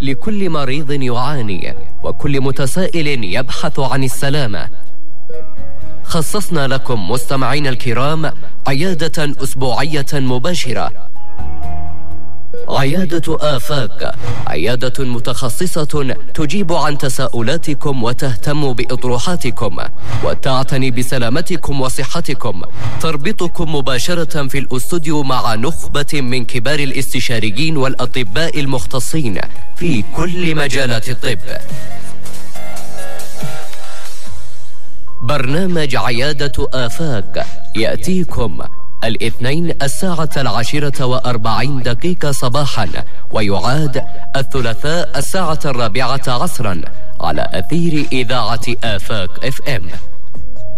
لكل مريض يعاني وكل متسائل يبحث عن السلامة. خصصنا لكم مستمعين الكرام عيادة أسبوعية مباشرة. عيادة آفاق، عيادة متخصصة تجيب عن تساؤلاتكم وتهتم بإطروحاتكم وتعتني بسلامتكم وصحتكم. تربطكم مباشرة في الأستوديو مع نخبة من كبار الاستشاريين والأطباء المختصين في كل مجالات الطب. برنامج عيادة آفاق يأتيكم الاثنين 10:40 صباحا، ويعاد الثلاثاء 4:00 عصرا على أثير إذاعة آفاق FM.